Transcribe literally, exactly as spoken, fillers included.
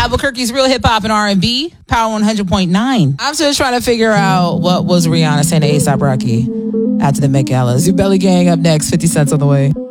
Albuquerque's Real Hip Hop and R and B, Power one hundred point nine. I'm just trying to figure out what was Rihanna saying to A$AP Rocky after the Met Gala. Zubelly Gang up next, fifty cents on the way.